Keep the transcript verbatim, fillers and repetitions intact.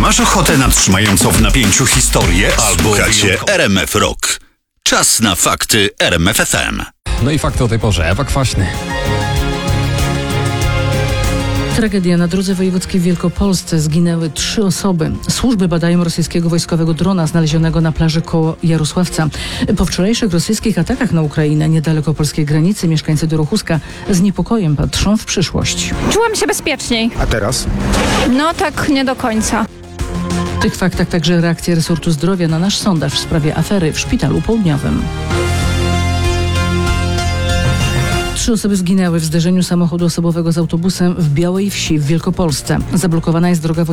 Masz ochotę na trzymającą w napięciu historię albo Słuchacie R M F Rock. Czas na fakty R M F F M. No i fakty o tej porze. Ewa Kwaśny. Tragedia na drodze wojewódzkiej w Wielkopolsce. Zginęły trzy osoby. Służby badają rosyjskiego wojskowego drona znalezionego na plaży koło Jarosławca. Po wczorajszych rosyjskich atakach na Ukrainę niedaleko polskiej granicy mieszkańcy Dorochuska z niepokojem patrzą w przyszłość. Czułam się bezpieczniej. A teraz? No tak nie do końca. W tych faktach także reakcja resortu zdrowia na nasz sondaż w sprawie afery w Szpitalu Południowym. Trzy osoby zginęły w zderzeniu samochodu osobowego z autobusem w Białej Wsi w Wielkopolsce. Zablokowana jest droga